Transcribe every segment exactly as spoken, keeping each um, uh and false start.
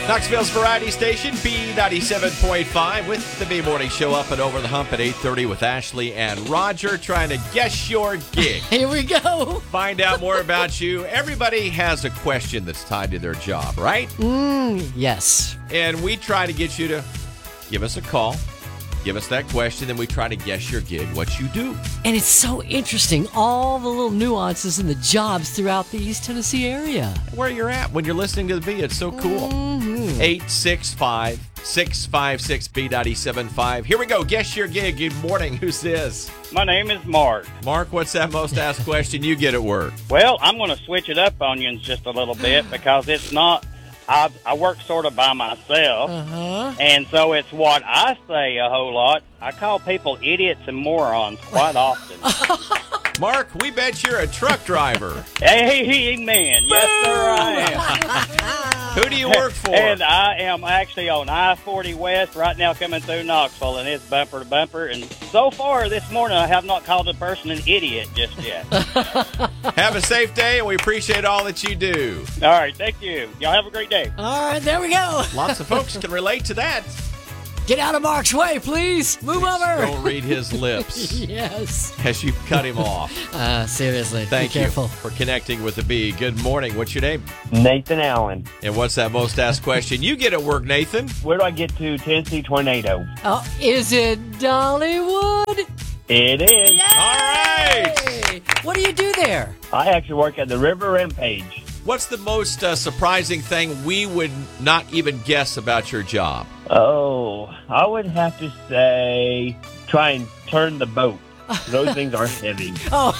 Knoxville's Variety Station, B ninety-seven point five, with the B Morning Show up and over the hump at eight thirty with Ashley and Roger, trying to guess your gig. Here we go. Find out more about you. Everybody has a question that's tied to their job, right? Mm, yes. And we try to get you to give us a call. Give us that question, then we try to guess your gig, what you do. And it's so interesting, all the little nuances in the jobs throughout the East Tennessee area. Where you're at when you're listening to the B, it's so cool. Mm-hmm. eight six five, six five six, B nine seven five. Here we go, guess your gig. Good morning, who's this? My name is Mark. Mark, what's that most asked question you get at work? Well, I'm going to switch it up on you just a little bit because it's not... I, I work sort of by myself, uh-huh. and so it's what I say a whole lot. I call people idiots and morons quite often. Mark, we bet you're a truck driver. Hey, amen. Yes, sir, I am. Who do you work for? And I am actually on I forty West right now coming through Knoxville, and it's bumper to bumper. And so far this morning, I have not called a person an idiot just yet. Have a safe day, and we appreciate all that you do. All right, thank you. Y'all have a great day. All right, there we go. Lots of folks can relate to that. Get out of Mark's way, please. Move Please over. Don't read his lips. Yes. As you cut him off. Uh, seriously. Thank Be careful. you for connecting with the B. Good morning. What's your name? Nathan Allen. And what's that most asked question you get at work, Nathan? Where do I get to Tennessee Tornado? Oh, is it Dollywood? It is. Yay! All right. What do you do there? I actually work at the River Rampage. What's the most uh, surprising thing we would not even guess about your job? Oh, I would have to say try and turn the boat. Those things are heavy. Oh.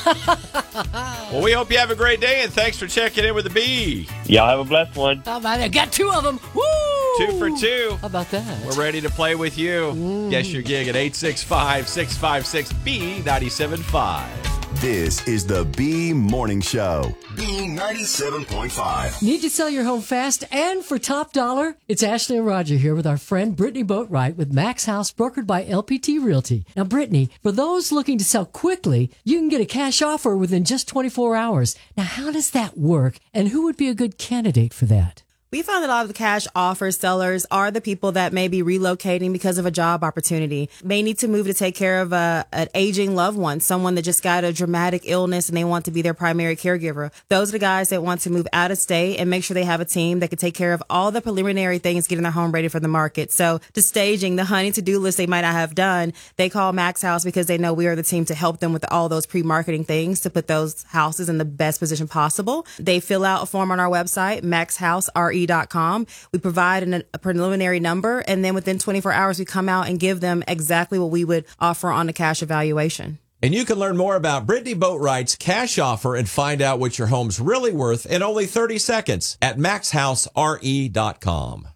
Well, we hope you have a great day, and thanks for checking in with the B. Y'all have a blessed one. How about it? Got two of them. Woo! Two for two. How about that? We're ready to play with you. Mm. Guess your gig at eight six five, six five six, B nine seven five. This is the B Morning Show. B ninety-seven point five. Need to sell your home fast and for top dollar? It's Ashley and Roger here with our friend Brittany Boatwright with Max House, brokered by L P T Realty. Now, Brittany, for those looking to sell quickly, you can get a cash offer within just twenty-four hours. Now, how does that work, and who would be a good candidate for that? We found that a lot of the cash offer sellers are the people that may be relocating because of a job opportunity, may need to move to take care of a, an aging loved one, someone that just got a dramatic illness and they want to be their primary caregiver. Those are the guys that want to move out of state and make sure they have a team that can take care of all the preliminary things, getting their home ready for the market. So the staging, the honey to-do list they might not have done, they call Max House because they know we are the team to help them with all those pre-marketing things to put those houses in the best position possible. They fill out a form on our website, max house r e dot com. We provide an, a preliminary number, and then within twenty-four hours, we come out and give them exactly what we would offer on the cash evaluation. And you can learn more about Brittany Boatwright's cash offer and find out what your home's really worth in only thirty seconds at max house r e dot com.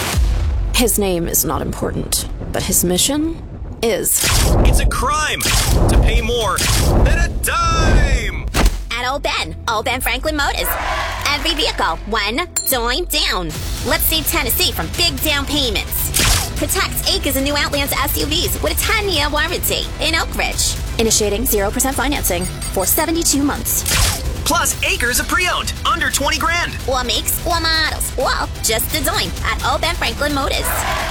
His name is not important, but his mission is. It's a crime to pay more than a dime. At Old Ben, Old Ben Franklin Motors. Every vehicle, one dime down. Let's save Tennessee from big down payments. Protect acres and new Outlands S U Vs with a ten-year warranty in Oak Ridge. Initiating zero percent financing for seventy-two months. Plus acres of pre-owned, under twenty grand. Or makes, or models, or just a dime at Old Ben Franklin Motors.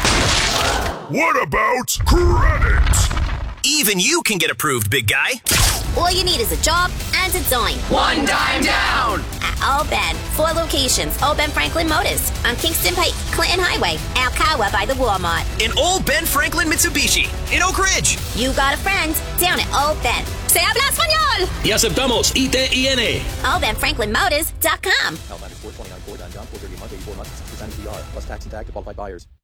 What about credit? Even you can get approved, big guy. All you need is a job and a dime. One dime down. At Old Ben, four locations. Old Ben Franklin Motors on Kingston Pike, Clinton Highway, Alcoa by the Walmart. In Old Ben Franklin Mitsubishi, in Oak Ridge. You got a friend down at Old Ben. Se habla español. Y aceptamos I T I N. old ben franklin motors dot com. L ninety-four twenty-nine Ford John four thirty a month, eighty-four months, six percent A P R, plus tax and tax to qualified buyers.